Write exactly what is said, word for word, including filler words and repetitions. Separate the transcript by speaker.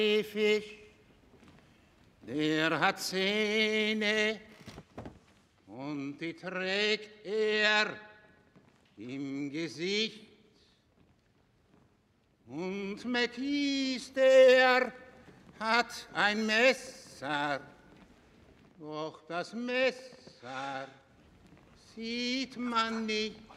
Speaker 1: Fisch, der hat Zähne und die trägt er im Gesicht. Und Metis, der hat ein Messer, doch das Messer sieht man nicht.